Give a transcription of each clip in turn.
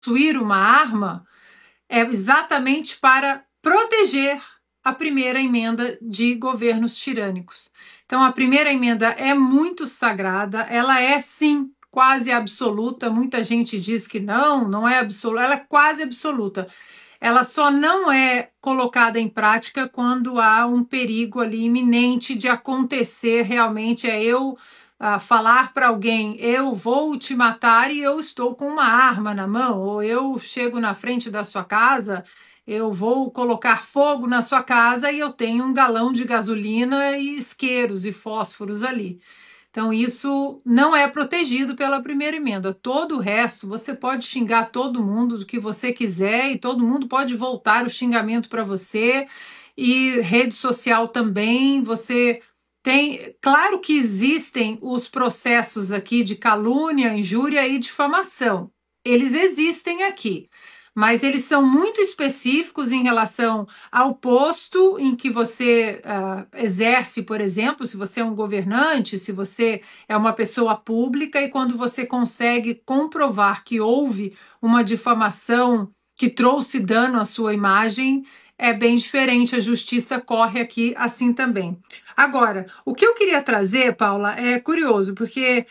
possuir uma arma é exatamente para proteger a primeira emenda de governos tirânicos. Então, a primeira emenda é muito sagrada, ela é, sim, quase absoluta. Muita gente diz que não é absoluta, ela é quase absoluta. Ela só não é colocada em prática quando há um perigo ali iminente de acontecer realmente, eu falar para alguém, eu vou te matar e eu estou com uma arma na mão, ou eu chego na frente da sua casa, eu vou colocar fogo na sua casa e eu tenho um galão de gasolina e isqueiros e fósforos ali. Então, isso não é protegido pela primeira emenda. Todo o resto, você pode xingar todo mundo do que você quiser e todo mundo pode voltar o xingamento para você. E rede social também, você tem... Claro que existem os processos aqui de calúnia, injúria e difamação. Eles existem aqui, mas eles são muito específicos em relação ao posto em que você exerce, por exemplo, se você é um governante, se você é uma pessoa pública, e quando você consegue comprovar que houve uma difamação que trouxe dano à sua imagem, é bem diferente, a justiça corre aqui assim também. Agora, o que eu queria trazer, Paula, é curioso, porque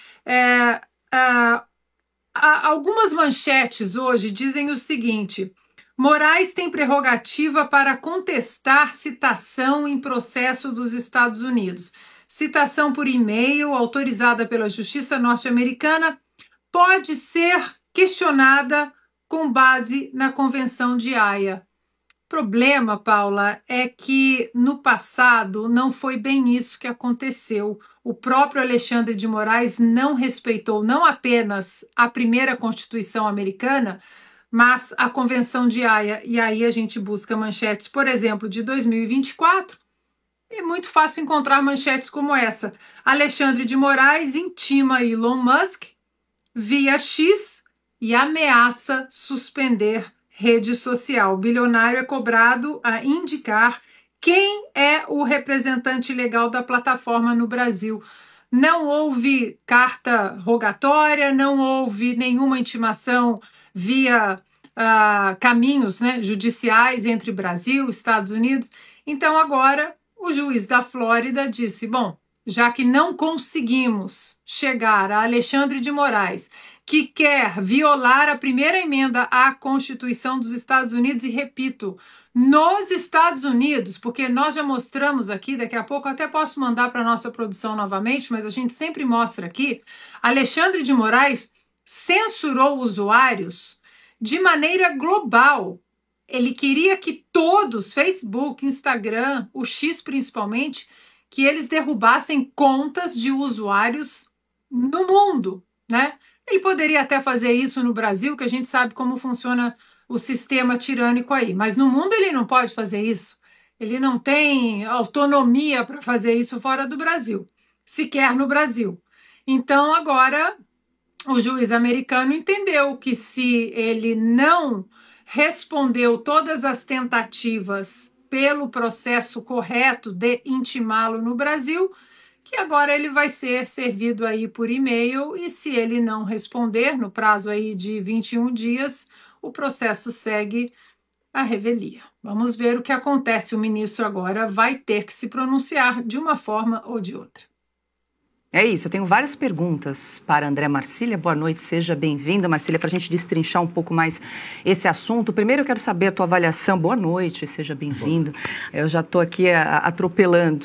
algumas manchetes hoje dizem o seguinte: Moraes tem prerrogativa para contestar citação em processo dos Estados Unidos. Citação por e-mail autorizada pela Justiça norte-americana pode ser questionada com base na Convenção de Haia. O problema, Paula, é que no passado não foi bem isso que aconteceu. O próprio Alexandre de Moraes não respeitou não apenas a primeira Constituição americana, mas a Convenção de Haia. E aí a gente busca manchetes, por exemplo, de 2024. É muito fácil encontrar manchetes como essa. Alexandre de Moraes intima Elon Musk via X e ameaça suspender rede social. O bilionário é cobrado a indicar quem é o representante legal da plataforma no Brasil. Não houve carta rogatória, não houve nenhuma intimação via caminhos, né, judiciais entre Brasil e Estados Unidos. Então, agora, o juiz da Flórida disse, bom, já que não conseguimos chegar a Alexandre de Moraes, que quer violar a primeira emenda à Constituição dos Estados Unidos, e repito, nos Estados Unidos, porque nós já mostramos aqui, daqui a pouco até posso mandar para a nossa produção novamente, mas a gente sempre mostra aqui, Alexandre de Moraes censurou usuários de maneira global. Ele queria que todos, Facebook, Instagram, o X principalmente, que eles derrubassem contas de usuários no mundo, né? Ele poderia até fazer isso no Brasil, que a gente sabe como funciona o sistema tirânico aí, mas no mundo ele não pode fazer isso. Ele não tem autonomia para fazer isso fora do Brasil, sequer no Brasil. Então, agora, o juiz americano entendeu que se ele não respondeu todas as tentativas pelo processo correto de intimá-lo no Brasil, que agora ele vai ser servido aí por e-mail, e se ele não responder no prazo aí de 21 dias, o processo segue à revelia. Vamos ver o que acontece. O ministro agora vai ter que se pronunciar de uma forma ou de outra. É isso, eu tenho várias perguntas para André Marcília. Boa noite, seja bem-vinda, Marcília, para a gente destrinchar um pouco mais esse assunto. Primeiro eu quero saber a tua avaliação. Boa noite, seja bem-vindo. Eu já estou aqui atropelando.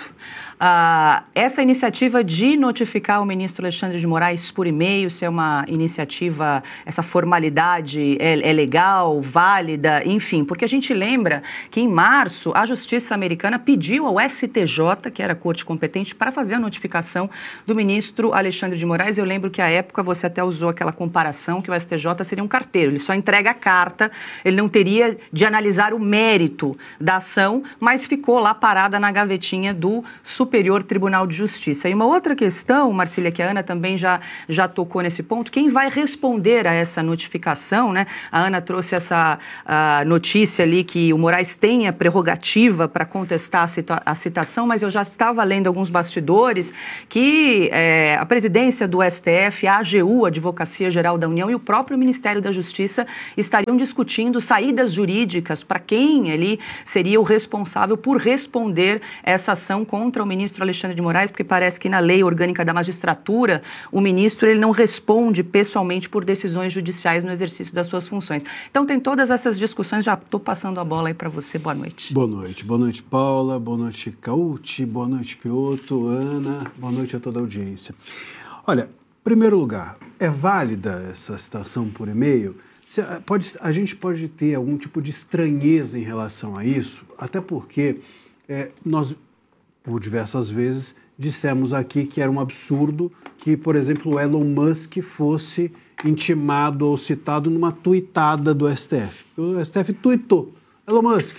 Essa iniciativa de notificar o ministro Alexandre de Moraes por e-mail, se é uma iniciativa, essa formalidade é legal, válida, enfim, porque a gente lembra que em março a Justiça americana pediu ao STJ, que era a corte competente, para fazer a notificação do ministro Alexandre de Moraes. Eu lembro que à época você até usou aquela comparação que o STJ seria um carteiro, ele só entrega a carta, ele não teria de analisar o mérito da ação, mas ficou lá parada na gavetinha do Supremo Superior Tribunal de Justiça. E uma outra questão, Marcília, que a Ana também já tocou nesse ponto, quem vai responder a essa notificação, né? A Ana trouxe essa notícia ali que o Moraes tem a prerrogativa para contestar a citação, mas eu já estava lendo alguns bastidores que a presidência do STF, a AGU, Advocacia Geral da União, e o próprio Ministério da Justiça estariam discutindo saídas jurídicas para quem ali seria o responsável por responder essa ação contra o ministro Alexandre de Moraes, porque parece que na lei orgânica da magistratura, o ministro ele não responde pessoalmente por decisões judiciais no exercício das suas funções. Então tem todas essas discussões, já estou passando a bola aí para você. Boa noite. Boa noite, Paula, boa noite, Cauti, boa noite, Piotto, Ana, boa noite a toda a audiência. Olha, em primeiro lugar, é válida essa citação por e-mail? A gente pode ter algum tipo de estranheza em relação a isso, até porque nós, por diversas vezes, dissemos aqui que era um absurdo que, por exemplo, o Elon Musk fosse intimado ou citado numa tuitada do STF. O STF tuitou, Elon Musk,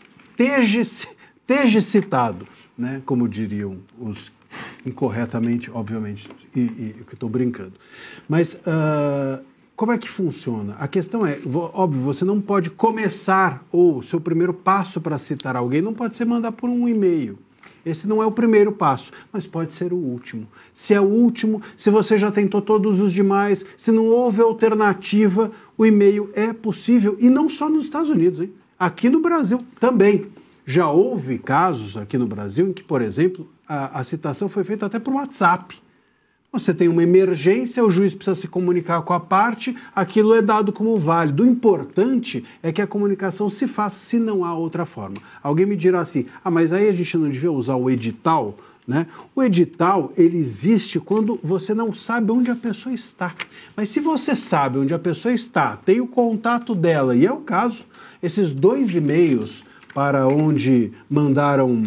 esteja citado, né? Como diriam os incorretamente, obviamente, e que estou brincando. Mas como é que funciona? A questão é, óbvio, você não pode começar, ou seu primeiro passo para citar alguém não pode ser mandar por um e-mail. Esse não é o primeiro passo, mas pode ser o último. Se é o último, se você já tentou todos os demais, se não houve alternativa, o e-mail é possível, e não só nos Estados Unidos, hein? Aqui no Brasil também. Já houve casos aqui no Brasil em que, por exemplo, a citação foi feita até por WhatsApp. Você tem uma emergência, o juiz precisa se comunicar com a parte, aquilo é dado como válido. O importante é que a comunicação se faça, se não há outra forma. Alguém me dirá assim, mas aí a gente não devia usar o edital, né? O edital, ele existe quando você não sabe onde a pessoa está. Mas se você sabe onde a pessoa está, tem o contato dela, e é o caso, esses 2 e-mails para onde mandaram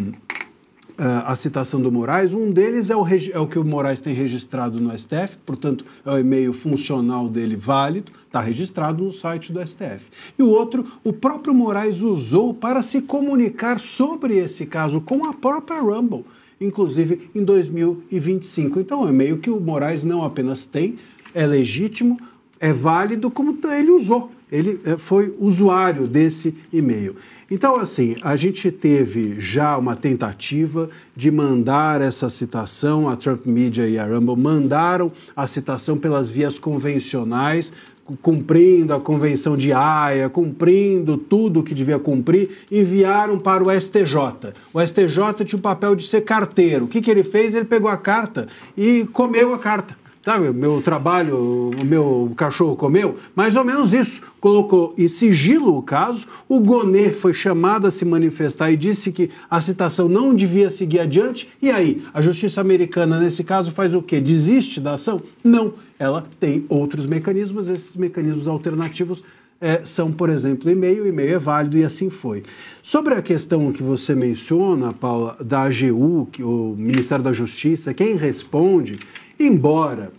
a citação do Moraes, um deles é o que o Moraes tem registrado no STF, portanto, é o e-mail funcional dele válido, está registrado no site do STF. E o outro, o próprio Moraes usou para se comunicar sobre esse caso com a própria Rumble, inclusive em 2025. Então, é um e-mail que o Moraes não apenas tem, é legítimo, é válido, como ele usou. Ele foi usuário desse e-mail. Então, assim, a gente teve já uma tentativa de mandar essa citação, a Trump Media e a Rumble mandaram a citação pelas vias convencionais, cumprindo a Convenção de Haia, cumprindo tudo o que devia cumprir, enviaram para o STJ. O STJ tinha o papel de ser carteiro. O que ele fez? Ele pegou a carta e comeu a carta. Sabe, meu trabalho, o meu cachorro comeu, mais ou menos isso. Colocou em sigilo o caso, o Gonê foi chamado a se manifestar e disse que a citação não devia seguir adiante, e aí, a justiça americana, nesse caso, faz o quê? Desiste da ação? Não, ela tem outros mecanismos, esses mecanismos alternativos são, por exemplo, e-mail é válido e assim foi. Sobre a questão que você menciona, Paula, da AGU, o Ministério da Justiça, quem responde, embora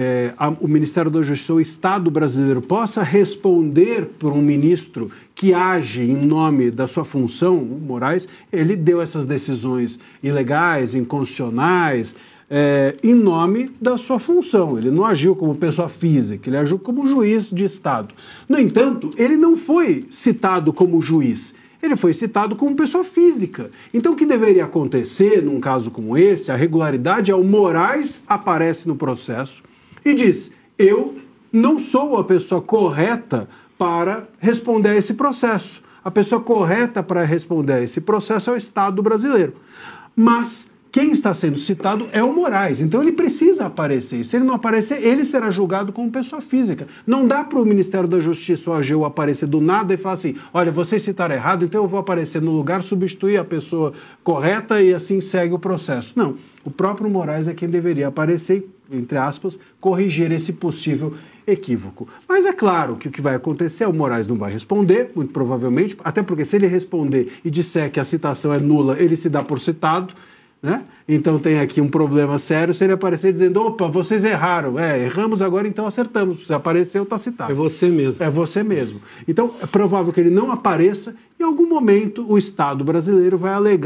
o Ministério da Justiça, o Estado brasileiro, possa responder por um ministro que age em nome da sua função, o Moraes, ele deu essas decisões ilegais, inconstitucionais, em nome da sua função. Ele não agiu como pessoa física, ele agiu como juiz de Estado. No entanto, ele não foi citado como juiz, ele foi citado como pessoa física. Então, o que deveria acontecer num caso como esse, a regularidade é o Moraes aparece no processo e diz, eu não sou a pessoa correta para responder a esse processo. A pessoa correta para responder a esse processo é o Estado brasileiro. Mas quem está sendo citado é o Moraes, então ele precisa aparecer. Se ele não aparecer, ele será julgado como pessoa física. Não dá para o Ministério da Justiça ou a AGU aparecer do nada e falar assim, olha, vocês citaram errado, então eu vou aparecer no lugar, substituir a pessoa correta e assim segue o processo. Não, o próprio Moraes é quem deveria aparecer, entre aspas, corrigir esse possível equívoco. Mas é claro que o que vai acontecer é o Moraes não vai responder, muito provavelmente, até porque se ele responder e disser que a citação é nula, ele se dá por citado, né? Então tem aqui um problema sério se ele aparecer dizendo, opa, vocês erraram, erramos agora, então acertamos, se apareceu, está citado. É você mesmo. É você mesmo. Então é provável que ele não apareça, em algum momento o Estado brasileiro vai alegar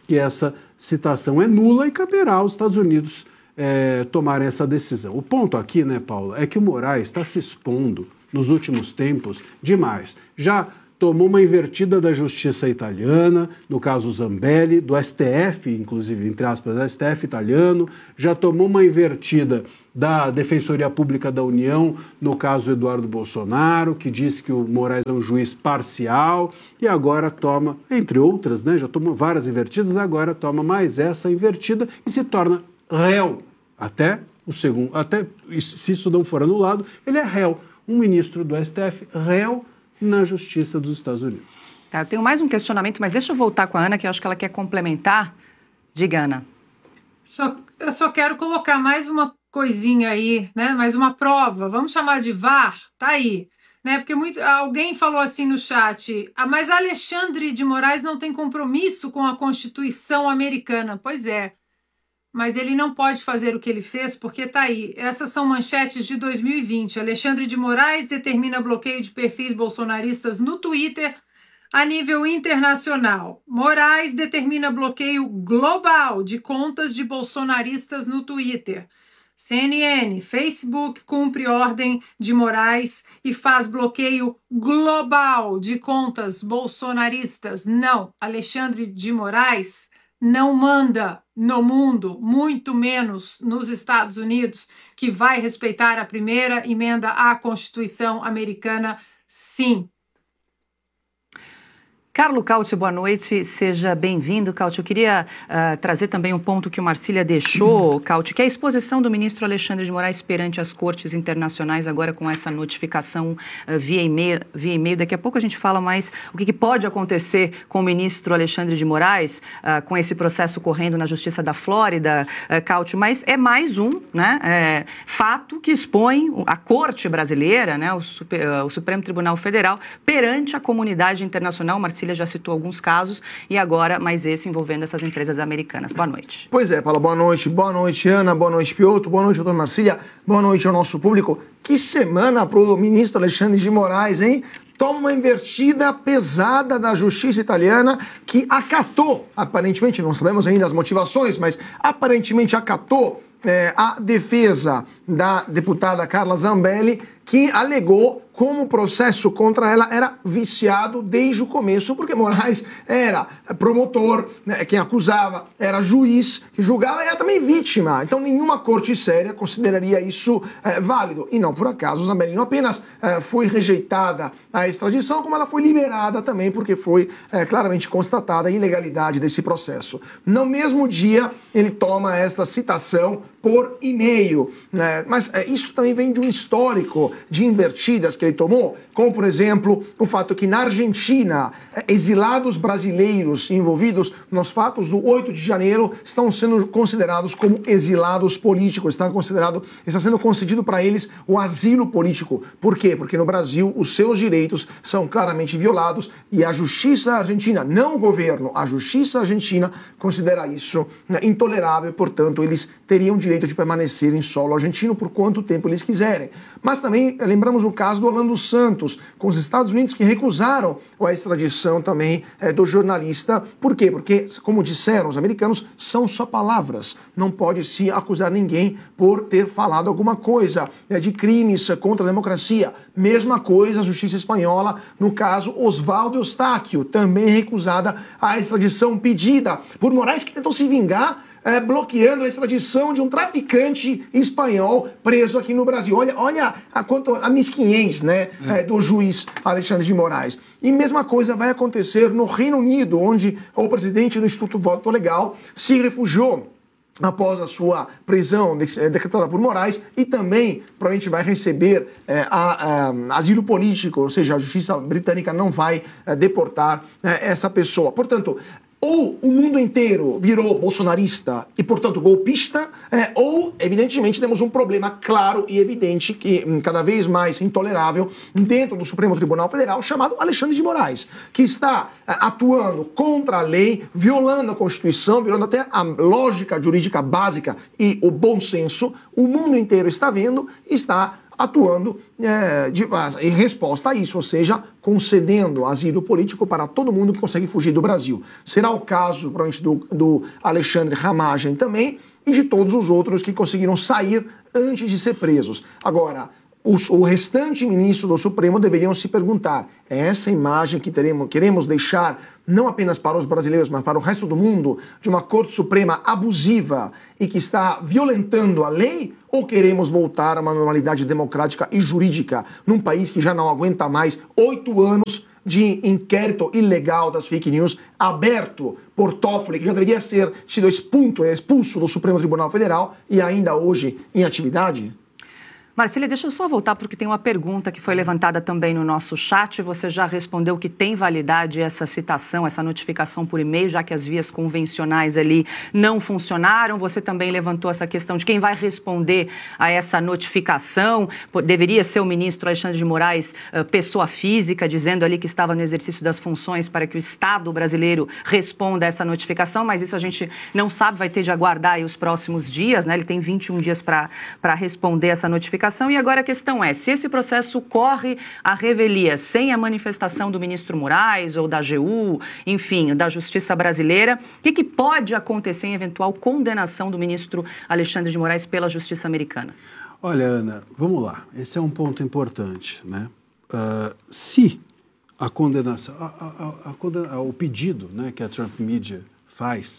que essa citação é nula e caberá aos Estados Unidos tomarem essa decisão. O ponto aqui, né, Paula, é que o Moraes está se expondo nos últimos tempos demais. Já tomou uma invertida da justiça italiana, no caso Zambelli, do STF, inclusive, entre aspas, STF italiano, já tomou uma invertida da Defensoria Pública da União, no caso Eduardo Bolsonaro, que disse que o Moraes é um juiz parcial, e agora toma, entre outras, né, já tomou várias invertidas, agora toma mais essa invertida e se torna réu. Até se isso não for anulado, ele é réu. Um ministro do STF réu na Justiça dos Estados Unidos. Tá, eu tenho mais um questionamento, mas deixa eu voltar com a Ana, que eu acho que ela quer complementar. Diga, Ana. Eu só quero colocar mais uma coisinha aí, né? Mais uma prova. Vamos chamar de VAR? Tá aí. Né? Porque alguém falou assim no chat, mas Alexandre de Moraes não tem compromisso com a Constituição americana. Pois é. Mas ele não pode fazer o que ele fez porque tá aí. Essas são manchetes de 2020. Alexandre de Moraes determina bloqueio de perfis bolsonaristas no Twitter a nível internacional. Moraes determina bloqueio global de contas de bolsonaristas no Twitter. CNN, Facebook cumpre ordem de Moraes e faz bloqueio global de contas bolsonaristas. Não, Alexandre de Moraes não manda no mundo, muito menos nos Estados Unidos, que vai respeitar a primeira emenda à Constituição americana, sim. Carlo Cauti, boa noite, seja bem-vindo. Cauti, eu queria trazer também um ponto que o Marcília deixou, Cauti, que é a exposição do ministro Alexandre de Moraes perante as cortes internacionais, agora com essa notificação via e-mail. Daqui a pouco a gente fala mais o que pode acontecer com o ministro Alexandre de Moraes, com esse processo correndo na Justiça da Flórida, Cauti, mas é mais um, né, fato que expõe a corte brasileira, né, o Supremo Tribunal Federal, perante a comunidade internacional. Marcília já citou alguns casos e agora mais esse envolvendo essas empresas americanas. Boa noite. Pois é, Paula, boa noite, Ana, boa noite, Piotr, boa noite, doutor Marcília, boa noite ao nosso público. Que semana para o ministro Alexandre de Moraes, hein? Toma uma invertida pesada da justiça italiana que acatou, aparentemente, não sabemos ainda as motivações, mas aparentemente acatou a defesa da deputada Carla Zambelli, que alegou como o processo contra ela era viciado desde o começo, porque Moraes era promotor, né, quem acusava, era juiz, que julgava e era também vítima. Então nenhuma corte séria consideraria isso válido. E não por acaso, Zambelli não apenas foi rejeitada a extradição, como ela foi liberada também, porque foi claramente constatada a ilegalidade desse processo. No mesmo dia, ele toma esta citação por e-mail, né? Mas isso também vem de um histórico de invertidas que ele tomou, como, por exemplo, o fato que na Argentina, exilados brasileiros envolvidos nos fatos do 8 de janeiro estão sendo considerados como exilados políticos, está sendo concedido para eles o asilo político. Por quê? Porque no Brasil os seus direitos são claramente violados e a justiça argentina, não o governo, a justiça argentina considera isso intolerável e, portanto, eles teriam direito de permanecer em solo argentino por quanto tempo eles quiserem. Mas também lembramos o caso do Orlando Santos, com os Estados Unidos que recusaram a extradição também do jornalista. Por quê? Porque, como disseram os americanos, são só palavras. Não pode se acusar ninguém por ter falado alguma coisa de crimes contra a democracia. Mesma coisa a justiça espanhola, no caso Oswaldo Eustáquio, também recusada a extradição pedida por Moraes, que tentou se vingar bloqueando a extradição de um traficante espanhol preso aqui no Brasil. Olha a mesquinhez, né, do juiz Alexandre de Moraes. E mesma coisa vai acontecer no Reino Unido, onde o presidente do Instituto Voto Legal se refugiou após a sua prisão decretada por Moraes e também provavelmente vai receber asilo político, ou seja, a justiça britânica não vai deportar essa pessoa. Portanto, ou o mundo inteiro virou bolsonarista e, portanto, golpista, ou, evidentemente, temos um problema claro e evidente, que cada vez mais intolerável, dentro do Supremo Tribunal Federal, chamado Alexandre de Moraes, que está atuando contra a lei, violando a Constituição, violando até a lógica jurídica básica e o bom senso. O mundo inteiro está vendo e está atuando em resposta a isso, ou seja, concedendo asilo político para todo mundo que consegue fugir do Brasil. Será o caso, provavelmente, do Alexandre Ramagem também, e de todos os outros que conseguiram sair antes de ser presos. Agora, o restante ministro do Supremo deveriam se perguntar: é essa imagem que queremos deixar não apenas para os brasileiros, mas para o resto do mundo, de uma Corte Suprema abusiva e que está violentando a lei? Ou queremos voltar a uma normalidade democrática e jurídica num país que já não aguenta mais 8 anos de inquérito ilegal das fake news aberto por Toffoli, que já deveria ter sido expulso do Supremo Tribunal Federal e ainda hoje em atividade? Marcília, deixa eu só voltar porque tem uma pergunta que foi levantada também no nosso chat. Você já respondeu que tem validade essa citação, essa notificação por e-mail, já que as vias convencionais ali não funcionaram. Você também levantou essa questão de quem vai responder a essa notificação. Deveria ser o ministro Alexandre de Moraes, pessoa física, dizendo ali que estava no exercício das funções para que o Estado brasileiro responda a essa notificação, mas isso a gente não sabe, vai ter de aguardar aí os próximos dias, né? Ele tem 21 dias para responder essa notificação. E agora a questão é, se esse processo corre à revelia sem a manifestação do ministro Moraes ou da AGU, enfim, da Justiça Brasileira, o que pode acontecer em eventual condenação do ministro Alexandre de Moraes pela Justiça Americana? Olha, Ana, vamos lá. Esse é um ponto importante, né? Se a condenação, o pedido, né, que a Trump Media faz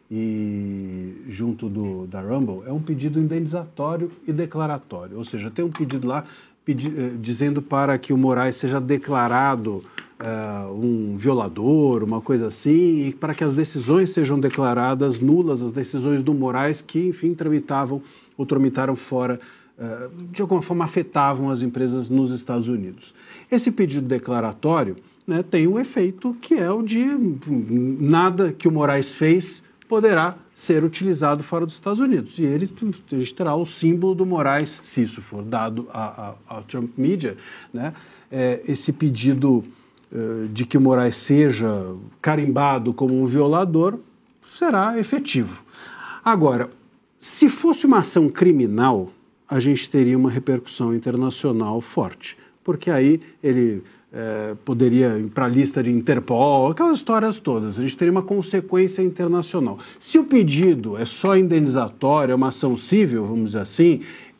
e junto da Rumble, é um pedido indenizatório e declaratório, ou seja, tem um pedido lá dizendo para que o Moraes seja declarado um violador, uma coisa assim, e para que as decisões sejam declaradas nulas, as decisões do Moraes que, enfim, tramitaram fora, de alguma forma afetavam as empresas nos Estados Unidos. Esse pedido declaratório, né, tem um efeito que é o de nada que o Moraes fez poderá ser utilizado fora dos Estados Unidos. E a gente terá o símbolo do Moraes, se isso for dado à Trump Media, né? Esse pedido de que o Moraes seja carimbado como um violador será efetivo. Agora, se fosse uma ação criminal, a gente teria uma repercussão internacional forte, porque aí ele poderia ir para a lista de Interpol, aquelas histórias todas. A gente teria uma consequência internacional. Se o pedido é só indenizatório, é uma ação civil, vamos dizer assim,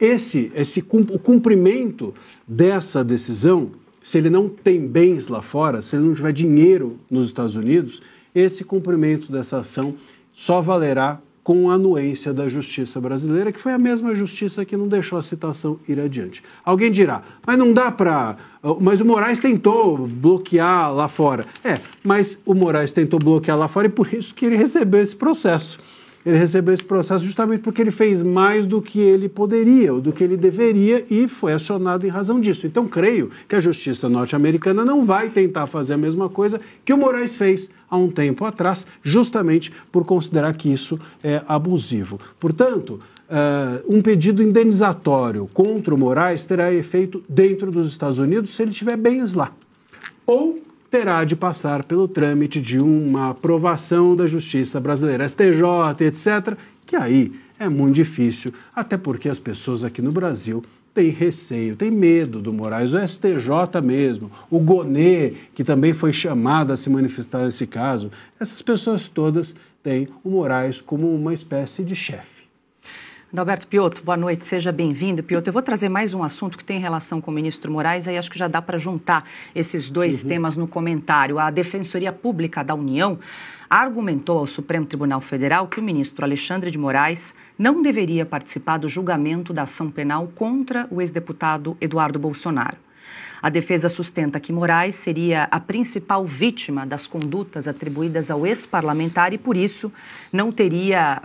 o cumprimento dessa decisão, se ele não tem bens lá fora, se ele não tiver dinheiro nos Estados Unidos, esse cumprimento dessa ação só valerá com a anuência da Justiça Brasileira, que foi a mesma justiça que não deixou a citação ir adiante. Alguém dirá, mas não dá para... Mas o Moraes tentou bloquear lá fora. Mas o Moraes tentou bloquear lá fora e por isso que ele recebeu esse processo. Ele recebeu esse processo justamente porque ele fez mais do que ele poderia, ou do que ele deveria, e foi acionado em razão disso. Então, creio que a justiça norte-americana não vai tentar fazer a mesma coisa que o Moraes fez há um tempo atrás, justamente por considerar que isso é abusivo. Portanto, um pedido indenizatório contra o Moraes terá efeito dentro dos Estados Unidos se ele tiver bens lá. Ou terá de passar pelo trâmite de uma aprovação da Justiça Brasileira, STJ, etc., que aí é muito difícil, até porque as pessoas aqui no Brasil têm receio, têm medo do Moraes, o STJ mesmo, o Gonê, que também foi chamado a se manifestar nesse caso, essas pessoas todas têm o Moraes como uma espécie de chefe. Adalberto Piotto, boa noite, seja bem-vindo. Piotto, eu vou trazer mais um assunto que tem relação com o ministro Moraes, aí acho que já dá para juntar esses dois temas no comentário. A Defensoria Pública da União argumentou ao Supremo Tribunal Federal que o ministro Alexandre de Moraes não deveria participar do julgamento da ação penal contra o ex-deputado Eduardo Bolsonaro. A defesa sustenta que Moraes seria a principal vítima das condutas atribuídas ao ex-parlamentar e, por isso, não teria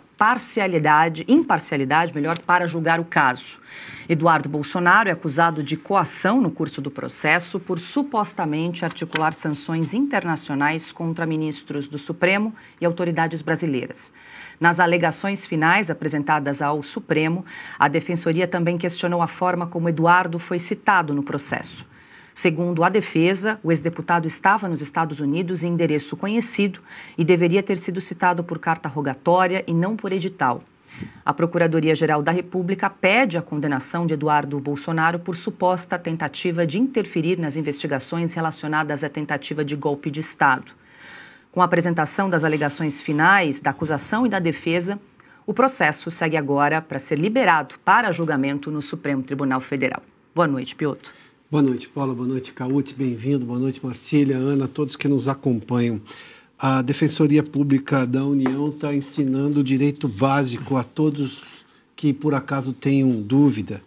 imparcialidade, para julgar o caso. Eduardo Bolsonaro é acusado de coação no curso do processo por supostamente articular sanções internacionais contra ministros do Supremo e autoridades brasileiras. Nas alegações finais apresentadas ao Supremo, a Defensoria também questionou a forma como Eduardo foi citado no processo. Segundo a defesa, o ex-deputado estava nos Estados Unidos em endereço conhecido e deveria ter sido citado por carta rogatória e não por edital. A Procuradoria-Geral da República pede a condenação de Eduardo Bolsonaro por suposta tentativa de interferir nas investigações relacionadas à tentativa de golpe de Estado. Com a apresentação das alegações finais da acusação e da defesa, o processo segue agora para ser liberado para julgamento no Supremo Tribunal Federal. Boa noite, Piotr. Boa noite, Paula. Boa noite, Cauti. Bem-vindo. Boa noite, Marcília, Ana, todos que nos acompanham. A Defensoria Pública da União está ensinando o direito básico a todos que, por acaso, tenham dúvida.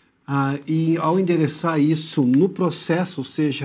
E ao endereçar isso no processo, ou seja,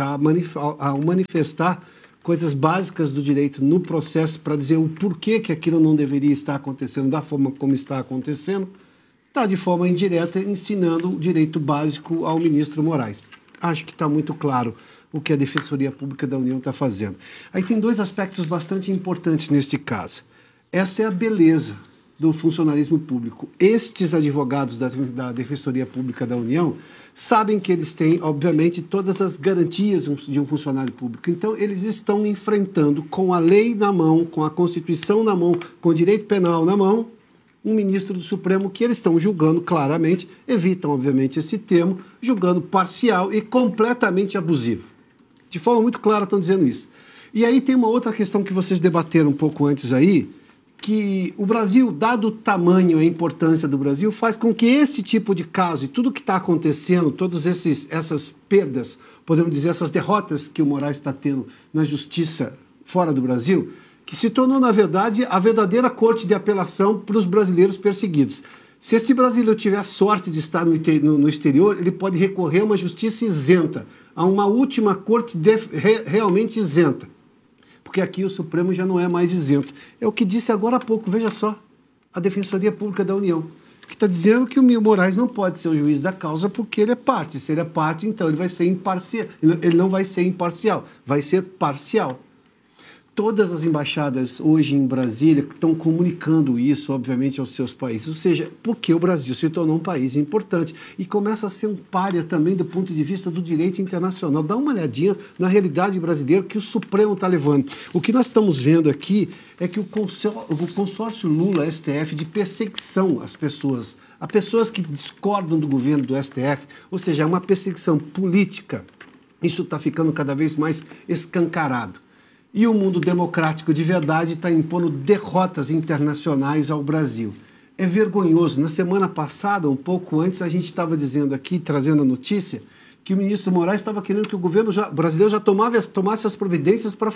ao manifestar coisas básicas do direito no processo para dizer o porquê que aquilo não deveria estar acontecendo da forma como está acontecendo, está de forma indireta ensinando o direito básico ao ministro Moraes. Acho que está muito claro o que a Defensoria Pública da União está fazendo. Aí tem dois aspectos bastante importantes neste caso. Essa é a beleza do funcionalismo público. Estes advogados da Defensoria Pública da União sabem que eles têm, obviamente, todas as garantias de um funcionário público. Então, eles estão enfrentando, com a lei na mão, com a Constituição na mão, com o direito penal na mão, um ministro do Supremo que eles estão julgando claramente, evitam, obviamente, esse termo, julgando parcial e completamente abusivo. De forma muito clara estão dizendo isso. E aí tem uma outra questão que vocês debateram um pouco antes aí, que o Brasil, dado o tamanho e a importância do Brasil, faz com que este tipo de caso e tudo que está acontecendo, todas essas perdas, podemos dizer, essas derrotas que o Moraes está tendo na justiça fora do Brasil, que se tornou, na verdade, a verdadeira corte de apelação para os brasileiros perseguidos. Se este brasileiro tiver a sorte de estar no exterior, ele pode recorrer a uma justiça isenta, a uma última corte realmente isenta. Porque aqui o Supremo já não é mais isento. É o que disse agora há pouco, veja só, a Defensoria Pública da União, que está dizendo que o Moraes não pode ser o juiz da causa porque ele é parte. Se ele é parte, então ele vai ser imparcial. Ele não vai ser imparcial, vai ser parcial. Todas as embaixadas hoje em Brasília estão comunicando isso, obviamente, aos seus países. Ou seja, porque o Brasil se tornou um país importante e começa a ser um pária também do ponto de vista do direito internacional. Dá uma olhadinha na realidade brasileira que o Supremo está levando. O que nós estamos vendo aqui é que o consórcio Lula-STF de perseguição às pessoas, a pessoas que discordam do governo do STF, ou seja, é uma perseguição política. Isso está ficando cada vez mais escancarado. E o mundo democrático de verdade está impondo derrotas internacionais ao Brasil. É vergonhoso. Na semana passada, um pouco antes, a gente estava dizendo aqui, trazendo a notícia, que o ministro Moraes estava querendo que o governo brasileiro já tomasse as providências para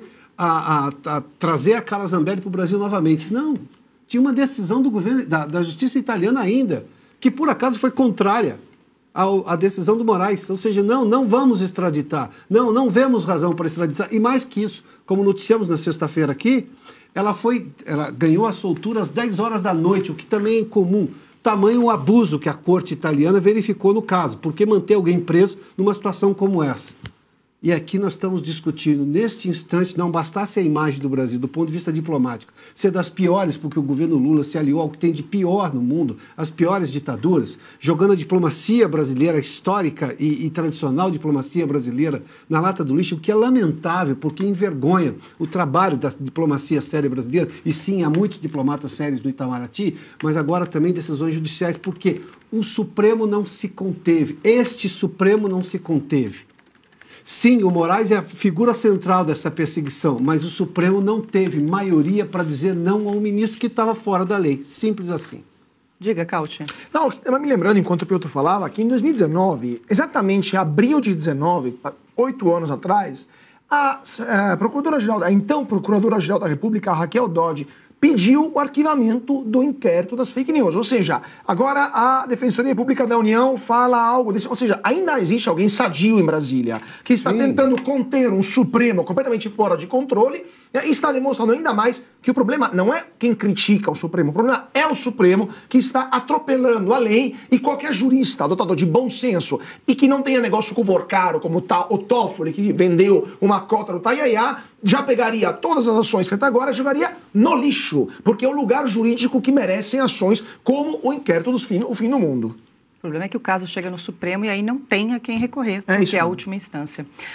trazer a Carla Zambelli para o Brasil novamente. Não. Tinha uma decisão do governo, da justiça italiana ainda, que por acaso foi contrária a decisão do Moraes, ou seja, não vamos extraditar, não vemos razão para extraditar, e mais que isso, como noticiamos na sexta-feira aqui, ela ganhou a soltura às 10 horas da noite, o que também é incomum, tamanho abuso que a corte italiana verificou no caso, porque manter alguém preso numa situação como essa. E aqui nós estamos discutindo, neste instante, não bastasse a imagem do Brasil, do ponto de vista diplomático, ser das piores, porque o governo Lula se aliou ao que tem de pior no mundo, as piores ditaduras, jogando a diplomacia brasileira, histórica e tradicional diplomacia brasileira, na lata do lixo, o que é lamentável, porque envergonha o trabalho da diplomacia séria brasileira, e sim, há muitos diplomatas sérios no Itamaraty, mas agora também decisões judiciais, porque o Supremo não se conteve, este Supremo não se conteve. Sim, o Moraes é a figura central dessa perseguição, mas o Supremo não teve maioria para dizer não ao ministro que estava fora da lei. Simples assim. Diga, Cauti. Não, estava me lembrando, enquanto o Piotr falava, que em 2019, exatamente em abril de 2019, 8 anos atrás, a então Procuradora-Geral da República, a Raquel Dodge, pediu o arquivamento do inquérito das fake news. Ou seja, agora a Defensoria Pública da União fala algo desse. Ou seja, ainda existe alguém sadio em Brasília que está tentando conter um Supremo completamente fora de controle e está demonstrando ainda mais que o problema não é quem critica o Supremo, o problema é o Supremo que está atropelando a lei e qualquer jurista, adotador de bom senso e que não tenha negócio com o Vorcaro, como o Toffoli, que vendeu uma cota do Taiaiá, já pegaria todas as ações feitas agora e jogaria no lixo, porque é o lugar jurídico que merecem ações como o inquérito o fim do mundo. O problema é que o caso chega no Supremo e aí não tem a quem recorrer, porque é a última instância.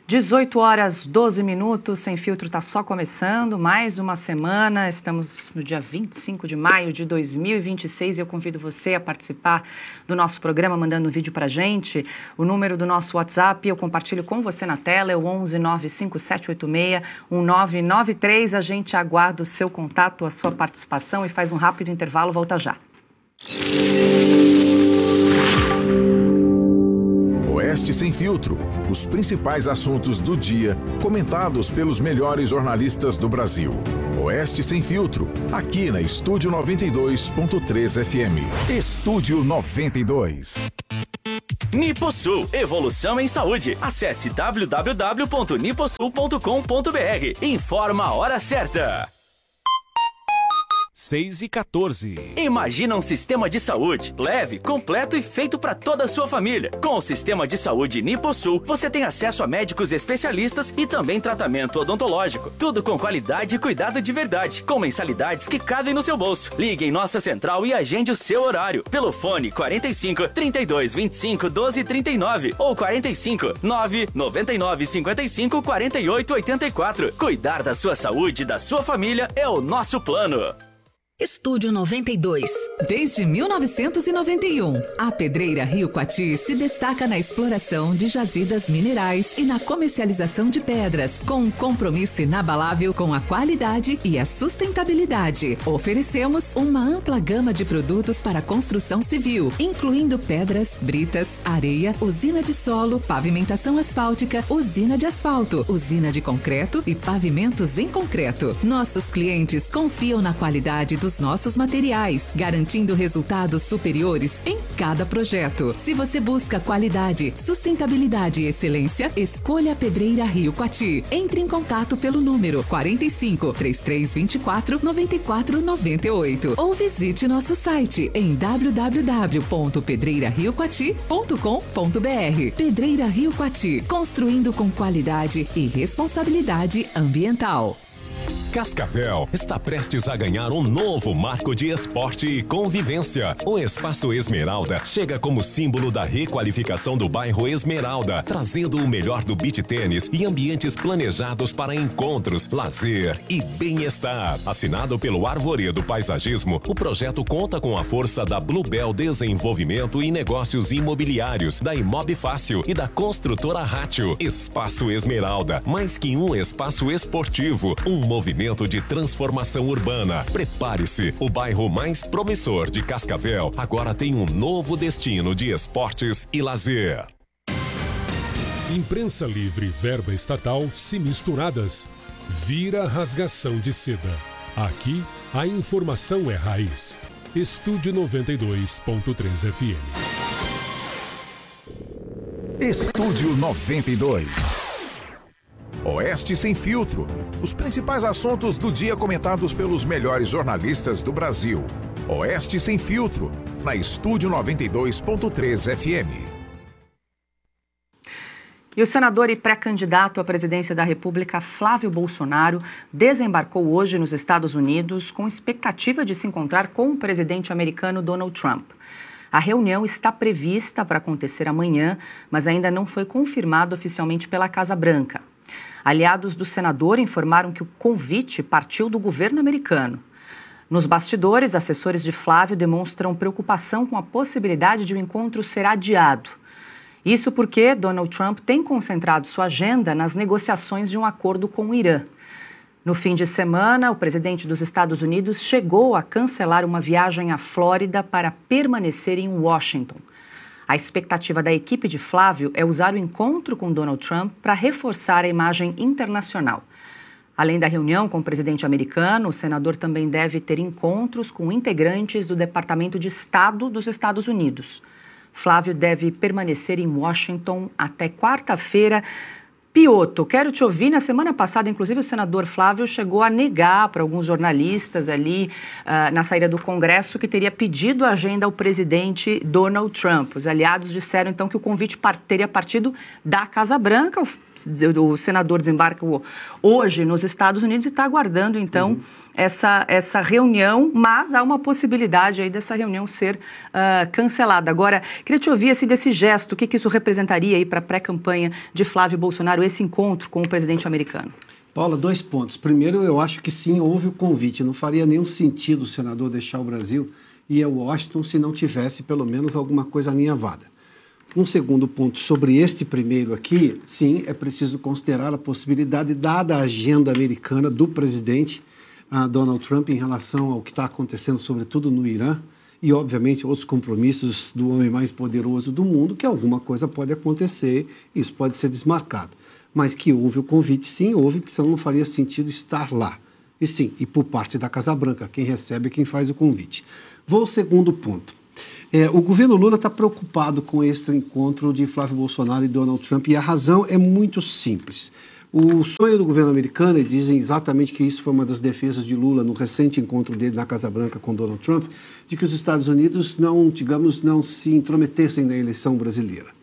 18 horas 12 minutos, Sem Filtro está só começando, mais uma semana, estamos no dia 25 de maio de 2026 e eu convido você a participar do nosso programa mandando um vídeo para a gente. O número do nosso WhatsApp eu compartilho com você na tela, é o 11 95786 1993. A gente aguarda o seu contato, a sua participação e faz um rápido intervalo, volta já. Oeste Sem Filtro, os principais assuntos do dia, comentados pelos melhores jornalistas do Brasil. Oeste Sem Filtro, aqui na Estúdio 92.3 FM. Estúdio 92. Niposul, evolução em saúde. Acesse www.niposul.com.br. Informa a hora certa. 6h14. Imagina um sistema de saúde leve, completo e feito para toda a sua família. Com o sistema de saúde Niposul, você tem acesso a médicos especialistas e também tratamento odontológico. Tudo com qualidade e cuidado de verdade, com mensalidades que cabem no seu bolso. Ligue em nossa central e agende o seu horário pelo fone 45 32 25 12 39 ou 45 9 99 55 48 84. Cuidar da sua saúde e da sua família é o nosso plano. Estúdio 92. Desde 1991, a Pedreira Rio Coati se destaca na exploração de jazidas minerais e na comercialização de pedras, com um compromisso inabalável com a qualidade e a sustentabilidade. Oferecemos uma ampla gama de produtos para construção civil, incluindo pedras, britas, areia, usina de solo, pavimentação asfáltica, usina de asfalto, usina de concreto e pavimentos em concreto. Nossos clientes confiam na qualidade dos nossos materiais, garantindo resultados superiores em cada projeto. Se você busca qualidade, sustentabilidade e excelência, escolha a Pedreira Rio Coati. Entre em contato pelo número 45 3324 9498 ou visite nosso site em www.pedreirariocoati.com.br. Pedreira Rio Coati, construindo com qualidade e responsabilidade ambiental. Cascavel está prestes a ganhar um novo marco de esporte e convivência. O Espaço Esmeralda chega como símbolo da requalificação do bairro Esmeralda, trazendo o melhor do beach tênis e ambientes planejados para encontros, lazer e bem-estar. Assinado pelo Arvoredo Paisagismo, o projeto conta com a força da Bluebell Desenvolvimento e Negócios Imobiliários, da Imob Fácil e da construtora Rátio. Espaço Esmeralda, mais que um espaço esportivo, um movimento de transformação urbana. Prepare-se, o bairro mais promissor de Cascavel agora tem um novo destino de esportes e lazer. Imprensa livre e verba estatal se misturadas. Vira rasgação de seda. Aqui, a informação é raiz. Estúdio 92.3 FM. Estúdio 92. Oeste Sem Filtro, os principais assuntos do dia comentados pelos melhores jornalistas do Brasil. Oeste Sem Filtro, na Estúdio 92.3 FM. E o senador e pré-candidato à presidência da República, Flávio Bolsonaro, desembarcou hoje nos Estados Unidos com expectativa de se encontrar com o presidente americano Donald Trump. A reunião está prevista para acontecer amanhã, mas ainda não foi confirmada oficialmente pela Casa Branca. Aliados do senador informaram que o convite partiu do governo americano. Nos bastidores, assessores de Flávio demonstram preocupação com a possibilidade de o encontro ser adiado. Isso porque Donald Trump tem concentrado sua agenda nas negociações de um acordo com o Irã. No fim de semana, o presidente dos Estados Unidos chegou a cancelar uma viagem à Flórida para permanecer em Washington. A expectativa da equipe de Flávio é usar o encontro com Donald Trump para reforçar a imagem internacional. Além da reunião com o presidente americano, o senador também deve ter encontros com integrantes do Departamento de Estado dos Estados Unidos. Flávio deve permanecer em Washington até quarta-feira. Piotto, quero te ouvir. Na semana passada, inclusive, o senador Flávio chegou a negar para alguns jornalistas ali na saída do Congresso que teria pedido a agenda ao presidente Donald Trump. Os aliados disseram, então, que o convite teria partido da Casa Branca. O O senador desembarca hoje nos Estados Unidos e está aguardando, então, essa reunião, mas há uma possibilidade aí dessa reunião ser cancelada. Agora, queria te ouvir desse gesto, o que isso representaria aí para a pré-campanha de Flávio Bolsonaro, esse encontro com o presidente americano? Paula, 2 pontos. Primeiro, eu acho que sim, houve o convite. Não faria nenhum sentido o senador deixar o Brasil e ir a Washington se não tivesse pelo menos alguma coisa alinhavada. Um segundo ponto sobre este primeiro aqui, sim, é preciso considerar a possibilidade, dada a agenda americana do presidente Donald Trump em relação ao que está acontecendo, sobretudo no Irã, e, obviamente, outros compromissos do homem mais poderoso do mundo, que alguma coisa pode acontecer, isso pode ser desmarcado. Mas que houve o convite, sim, houve, porque senão não faria sentido estar lá. E sim, e por parte da Casa Branca, quem recebe é quem faz o convite. Vou ao segundo ponto. O governo Lula está preocupado com esse encontro de Flávio Bolsonaro e Donald Trump, e a razão é muito simples. O sonho do governo americano, e dizem exatamente que isso foi uma das defesas de Lula no recente encontro dele na Casa Branca com Donald Trump, de que os Estados Unidos não se intrometessem na eleição brasileira.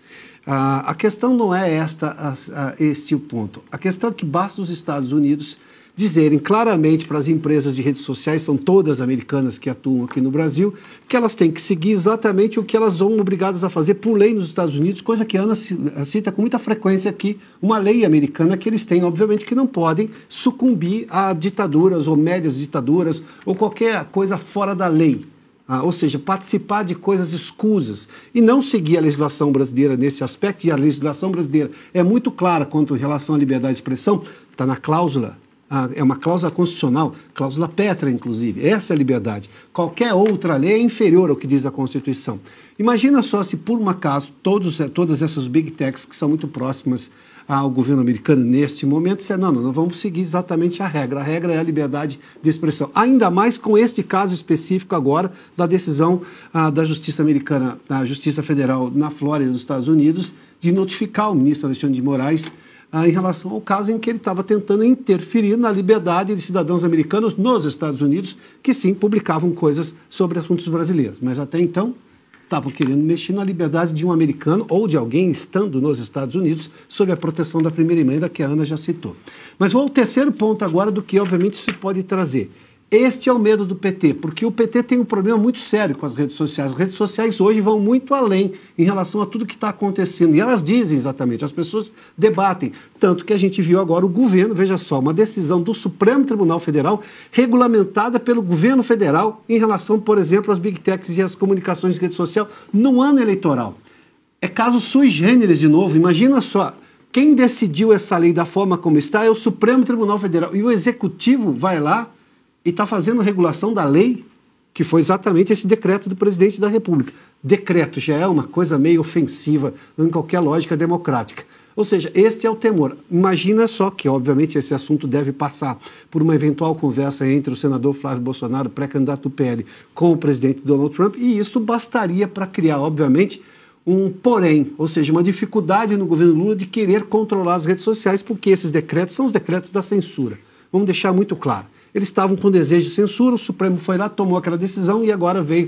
A questão não é este o ponto. A questão é que basta os Estados Unidos dizerem claramente para as empresas de redes sociais, são todas americanas que atuam aqui no Brasil, que elas têm que seguir exatamente o que elas são obrigadas a fazer por lei nos Estados Unidos, coisa que a Ana cita com muita frequência aqui, uma lei americana que eles têm, obviamente, que não podem sucumbir a ditaduras ou médias ditaduras ou qualquer coisa fora da lei. Ou seja, participar de coisas escusas e não seguir a legislação brasileira nesse aspecto, e a legislação brasileira é muito clara quanto em relação à liberdade de expressão, está na cláusula, é uma cláusula constitucional, cláusula pétrea, inclusive, essa é a liberdade. Qualquer outra lei é inferior ao que diz a Constituição. Imagina só se, por um acaso, todas essas big techs que são muito próximas ao governo americano neste momento, disser, não vamos seguir exatamente a regra é a liberdade de expressão. Ainda mais com este caso específico agora da decisão da Justiça americana, da Justiça Federal na Flórida, dos Estados Unidos, de notificar o ministro Alexandre de Moraes em relação ao caso em que ele estava tentando interferir na liberdade de cidadãos americanos nos Estados Unidos, que sim, publicavam coisas sobre assuntos brasileiros. Mas até então, estavam querendo mexer na liberdade de um americano ou de alguém estando nos Estados Unidos sob a proteção da primeira emenda que a Ana já citou. Mas vou ao terceiro ponto agora do que, obviamente, isso pode trazer. Este é o medo do PT, porque o PT tem um problema muito sério com as redes sociais. As redes sociais hoje vão muito além em relação a tudo que está acontecendo. E elas dizem exatamente, as pessoas debatem. Tanto que a gente viu agora o governo, veja só, uma decisão do Supremo Tribunal Federal regulamentada pelo governo federal em relação, por exemplo, às big techs e às comunicações de rede social no ano eleitoral. É caso sui generis de novo, imagina só. Quem decidiu essa lei da forma como está é o Supremo Tribunal Federal. E o Executivo vai lá e está fazendo regulação da lei, que foi exatamente esse decreto do presidente da República. Decreto já é uma coisa meio ofensiva em qualquer lógica democrática. Ou seja, este é o temor. Imagina só que, obviamente, esse assunto deve passar por uma eventual conversa entre o senador Flávio Bolsonaro, pré-candidato do PL, com o presidente Donald Trump, e isso bastaria para criar, obviamente, um porém, ou seja, uma dificuldade no governo Lula de querer controlar as redes sociais, porque esses decretos são os decretos da censura. Vamos deixar muito claro. Eles estavam com desejo de censura, o Supremo foi lá, tomou aquela decisão e agora veio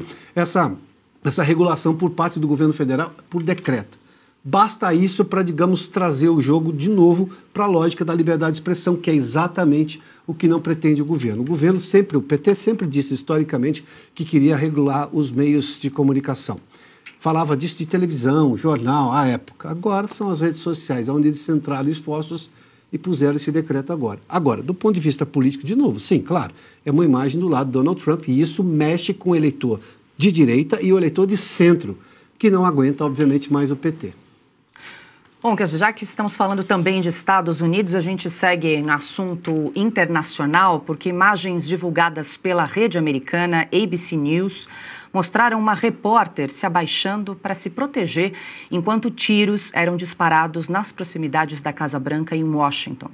essa regulação por parte do governo federal por decreto. Basta isso para, digamos, trazer o jogo de novo para a lógica da liberdade de expressão, que é exatamente o que não pretende o governo. O PT sempre disse historicamente que queria regular os meios de comunicação. Falava disso de televisão, jornal, à época. Agora são as redes sociais, onde eles centraram esforços e puseram esse decreto agora. Agora, do ponto de vista político, de novo, sim, claro, é uma imagem do lado de Donald Trump e isso mexe com o eleitor de direita e o eleitor de centro, que não aguenta, obviamente, mais o PT. Bom, já que estamos falando também de Estados Unidos, a gente segue no assunto internacional, porque imagens divulgadas pela rede americana ABC News mostraram uma repórter se abaixando para se proteger enquanto tiros eram disparados nas proximidades da Casa Branca em Washington.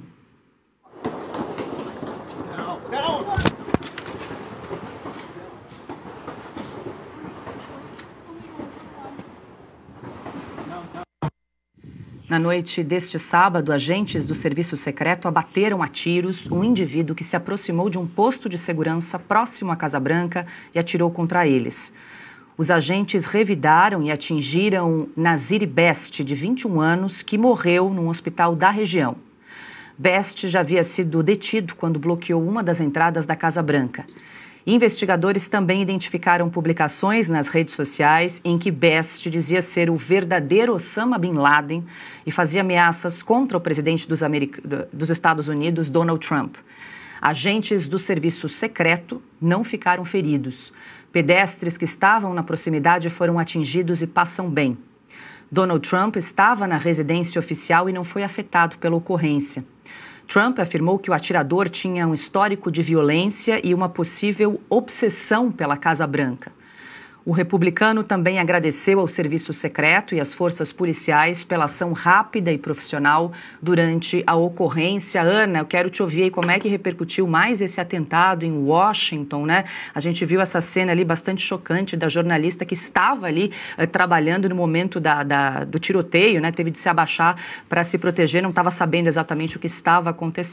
Na noite deste sábado, agentes do Serviço Secreto abateram a tiros um indivíduo que se aproximou de um posto de segurança próximo à Casa Branca e atirou contra eles. Os agentes revidaram e atingiram Nazir Best, de 21 anos, que morreu num hospital da região. Best já havia sido detido quando bloqueou uma das entradas da Casa Branca. Investigadores também identificaram publicações nas redes sociais em que Best dizia ser o verdadeiro Osama Bin Laden e fazia ameaças contra o presidente dos Estados Unidos, Donald Trump. Agentes do serviço secreto não ficaram feridos. Pedestres que estavam na proximidade foram atingidos e passam bem. Donald Trump estava na residência oficial e não foi afetado pela ocorrência. Trump afirmou que o atirador tinha um histórico de violência e uma possível obsessão pela Casa Branca. O republicano também agradeceu ao serviço secreto e às forças policiais pela ação rápida e profissional durante a ocorrência. Ana, eu quero te ouvir aí como é que repercutiu mais esse atentado em Washington, né? A gente viu essa cena ali bastante chocante da jornalista que estava ali trabalhando no momento do tiroteio, né? Teve de se abaixar para se proteger, não estava sabendo exatamente o que estava acontecendo.